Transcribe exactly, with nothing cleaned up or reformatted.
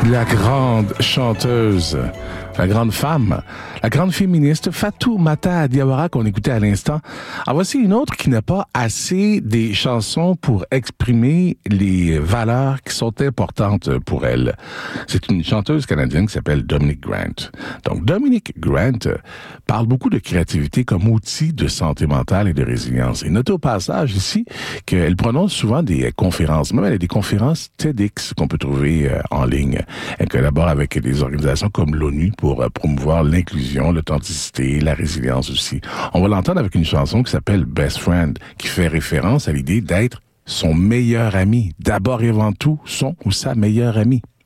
la grande chanteuse, la grande femme, la grande féministe Fatoumata Diawara qu'on écoutait à l'instant. En voici une autre qui n'a pas assez des chansons pour exprimer les valeurs qui sont importantes pour elle. C'est une chanteuse canadienne qui s'appelle Dominique Grant. Donc, Dominique Grant parle beaucoup de créativité comme outil de santé mentale et de résilience. Et notez au passage ici qu'elle prononce souvent des conférences, même elle a des conférences TEDx qu'on peut trouver en ligne. Elle collabore avec des organisations comme l'ONU pour promouvoir l'inclusion, l'authenticité, la résilience aussi. On va l'entendre avec une chanson qui s'appelle Best Friend, qui fait référence à l'idée d'être son meilleur ami. D'abord et avant tout, son ou sa meilleure amie.